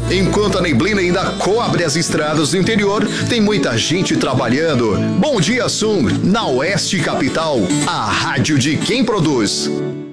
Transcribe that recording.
Enquanto a neblina ainda cobre as estradas do interior, tem muita gente trabalhando. Bom dia, Sum, na Oeste Capital, a rádio de quem produz.